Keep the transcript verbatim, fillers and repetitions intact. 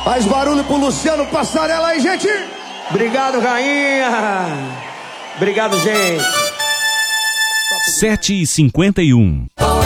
Faz barulho pro Luciano Passarela aí, gente. Obrigado, rainha. Obrigado, gente. sete e cinquenta e um.